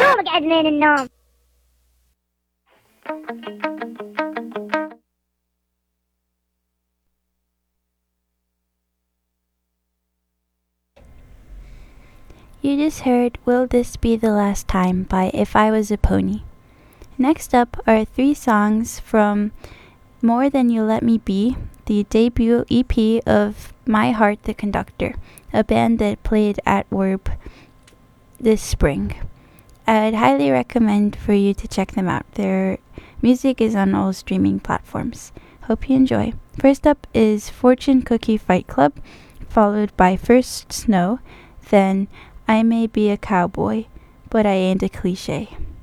قاعد من النوم. You just heard Will This Be the Last Time by If I Was a Pony. Next up are 3 songs from More Than You Let Me Be, the debut EP of My Heart the Conductor, a band that played at Werb this spring. I'd highly recommend for you to check them out. Their music is on all streaming platforms. Hope you enjoy. First up is Fortune Cookie Fight Club, followed by First Snow, then I May Be a Cowboy, but I Ain't a Cliche.